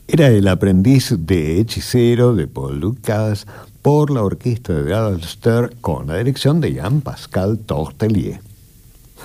Era el aprendiz de hechicero de Paul Dukas por la orquesta de Adolf Ster con la dirección de Jean-Pascal Tortelier.